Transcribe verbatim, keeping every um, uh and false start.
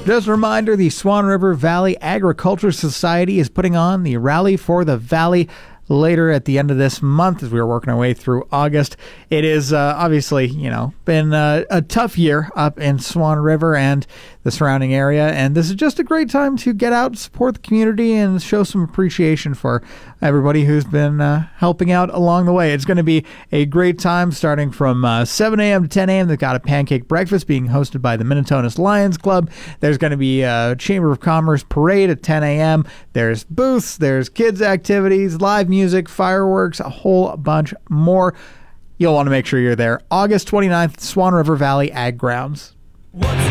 Just a reminder, the Swan River Valley Agriculture Society is putting on the Rally for the Valley later at the end of this month as we are working our way through August. It is uh, obviously, you know, been uh, a tough year up in Swan River and the surrounding area, and this is just a great time to get out, support the community, and show some appreciation for everybody who's been uh, helping out along the way. It's going to be a great time starting from uh, seven a.m. to ten a.m. They've got a pancake breakfast being hosted by the Minnetonka Lions Club. There's going to be a Chamber of Commerce parade at ten a.m. There's booths, there's kids' activities, live music, fireworks, a whole bunch more. You'll want to make sure you're there. August twenty-ninth, Swan River Valley Ag Grounds. What's